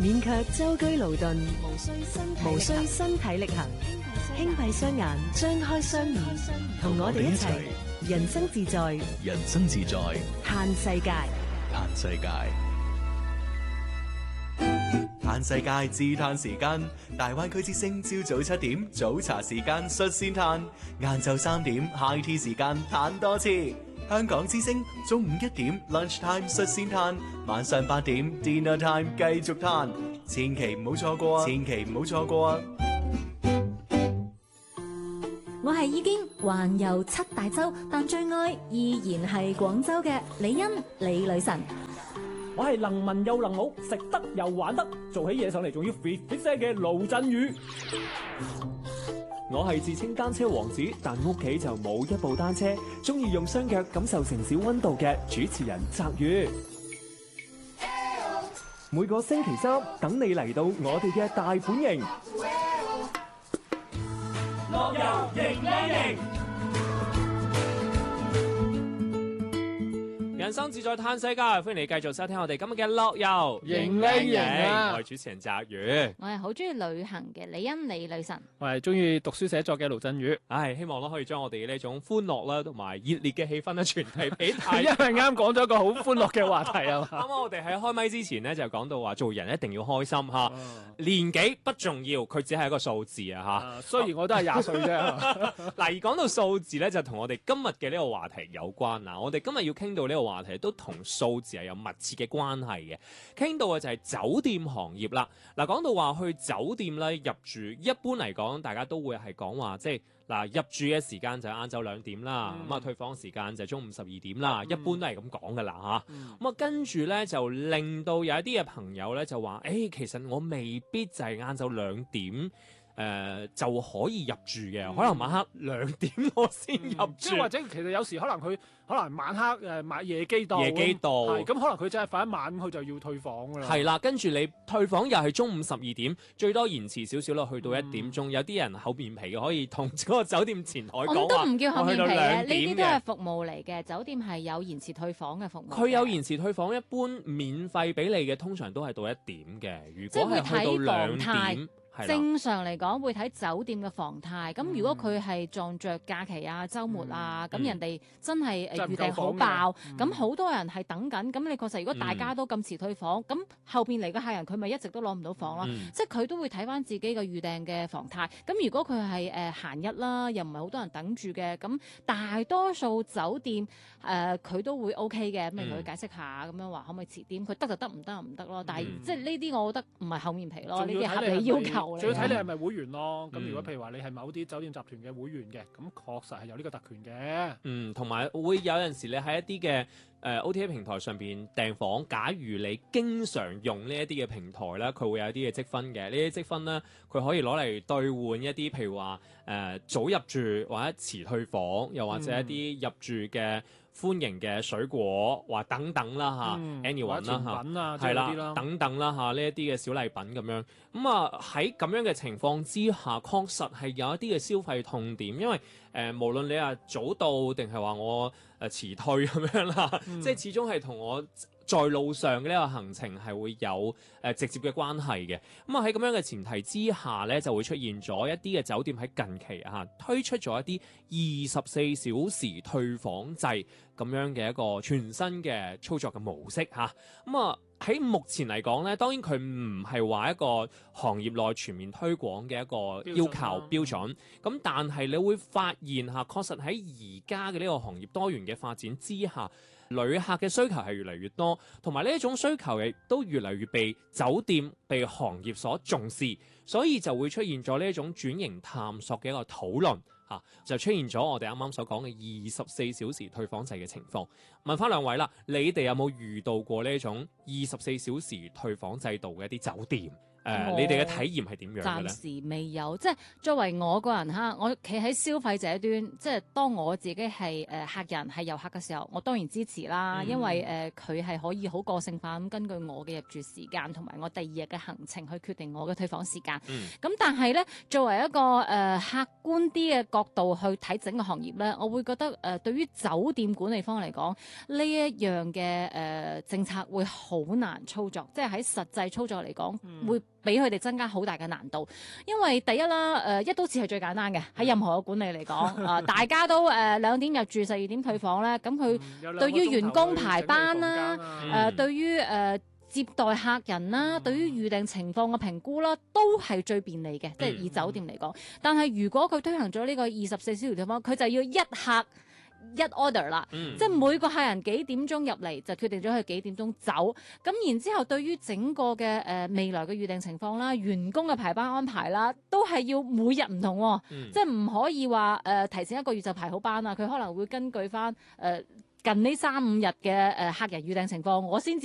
免卻舟車勞頓，無需身體力行，輕閉雙眼，張開雙耳，同我哋一齊人生自在， 人生自在， 嘆世界， 嘆世界。嘆世界自嘆時間，大灣區之聲朝早7點早茶時間率先嘆，晏晝3點 high tea 時間嘆多次。香港之聲中午1點 lunch time 率先嘆，晚上8點 dinner time 繼續嘆，千祈唔好錯過啊！千祈唔好錯過啊！ 我係已經環遊7大洲，但最愛依然係廣州嘅李欣李女神。 我係能文又能武，食得又玩得，做起嘢上嚟仲要 fit 聲嘅盧振宇。我係自稱單車王子，但屋企就冇一部單車，中意用雙腳感受城市溫度嘅主持人澤宇。每個星期三等你嚟到我哋嘅大本營，樂遊迎靚營。 人生自在嘆世界，歡迎你繼續收聽我哋今日嘅樂遊迎靚營啊！ 我係主持人澤宇， 我係好中意旅行嘅李欣李女神， 我係中意讀書寫作嘅盧振宇。 希望咧可以將我哋嘅呢種歡樂啦，同埋熱烈嘅氣氛咧傳遞俾大家。 因為啱講咗一個好歡樂嘅話題啊嘛。 啱啱我哋喺開麥之前咧就講到話，做人一定要開心吓，年紀不重要，佢只係一個數字啊吓。 雖然我都係20歲啫。 嗱，而講到數字咧，就同我哋今日嘅呢個話題有關啦。我哋今日要傾到呢個話題都同數字係有密切嘅關係嘅，傾到嘅就係酒店行業啦。嗱，講到話去酒店咧入住，一般嚟講，大家都會係講話，即係嗱入住嘅時間就係晏晝2點啦，咁啊退房時間就係中午12點啦，一般都係咁講噶啦吓。咁啊跟住咧就令到有一啲嘅朋友咧就話，其實我未必就係晏晝2點。就可以入住嘅，可能晚黑2點我先入住， 即係或者其實有時可能晚黑買夜機到，咁可能佢真係瞓一晚，佢就要退房噶啦。 係啦，跟住你退房又係中午12點，最多延遲少少咯，去到1點鐘。有啲人厚面皮嘅可以同嗰個酒店前台講話， 我都唔叫厚面皮嘅，呢啲都係服務務嚟嘅。酒店係有延遲退房嘅服務。 佢有延遲退房，一般免費俾你嘅，通常都係到1點嘅。如果係去到2點。 正常嚟講會睇酒店嘅房態，咁如果佢係撞着假期啊、週末啊，咁人哋真係預訂好爆，咁好多人係等緊，咁你確實如果大家都咁遲退房，咁後邊嚟嘅客人佢咪一直都攞唔到房咯，即係佢都會睇翻自己嘅預訂嘅房態。咁如果佢係閒日啦，又唔係好多人等住嘅，咁大多數酒店佢都會 OK 嘅，咁你同佢解釋下，咁樣話可唔可以遲啲？佢得就得，唔得就唔得咯。但係即係呢啲，我覺得唔係厚面皮咯，呢啲合理要求。 最要睇你係咪會員咯，咁如果譬如話你係某啲酒店集團嘅會員嘅，咁確實係有呢個特權嘅。 同埋會有陣時你喺一啲嘅OTA 平台上邊訂房，假如你經常用呢一啲嘅平台咧，佢會有一啲嘅積分嘅，呢啲積分咧佢可以攞嚟兌換一啲譬如話早入住或者遲退房，又或者一啲入住嘅歡迎嘅水果或等等啦嚇，anyone 啦嚇，係啦等等啦嚇，呢一啲嘅小禮品咁樣。咁啊喺咁樣嘅情況之下，確實係有一啲嘅消費痛點，因為無論你係早到定係話我遲退咁樣啦，即係始終係同我在路上嘅呢個行程係會有直接嘅關係嘅。咁啊喺咁樣嘅前提之下咧，就會出現咗一啲嘅酒店喺近期推出咗一啲24小時退房制咁樣嘅一個全新嘅操作嘅模式嚇。咁啊喺目前嚟講咧，當然佢唔係話一個行業內全面推廣嘅一個要求標準。咁但係你會發現確實喺而家嘅呢個行業多元嘅發展之下，旅客嘅需求係越嚟越多，同埋呢一種需求亦都越嚟越被酒店、被行業所重視，所以就會出現咗呢一種轉型探索嘅一個討論。就出現咗我哋啱啱所講嘅24小時退房制嘅情況。問翻兩位啦，你哋有冇遇到過呢一種24小時退房制度嘅一啲酒店？ 你哋嘅體驗係點樣嘅咧？ 暫時未有，即係作為我個人嚇，我企喺消費者端，即係當我自己係客人係遊客嘅時候，我當然支持啦，因為佢係可以好個性化咁根據我嘅入住時間同埋我第二日嘅行程去決定我嘅退房時間。咁但係咧，作為一個客觀啲嘅角度去睇整個行業咧，我會覺得對於酒店管理方嚟講，呢一樣嘅政策會好難操作，即係喺實際操作嚟講，會俾佢哋增加好大嘅難度。因為第一啦，一刀切係最簡單嘅，喺任何嘅管理嚟講，大家都2點入住，12點退房咧，咁佢對於員工排班啦，對於接待客人啦，對於預訂情況嘅評估啦，都係最便利嘅，即係以酒店嚟講。但係如果佢推行咗呢個24小時退房，佢就要一客一 order 啦，即係每個客人幾點鐘入嚟就決定咗佢幾點鐘走。咁然之後對於整個嘅未來嘅預訂情況啦、員工嘅排班安排啦，都係要每日唔同，即係唔可以話提前1個月就排好班啊。佢可能會根據翻近呢3-5日嘅客人預訂情況，我先至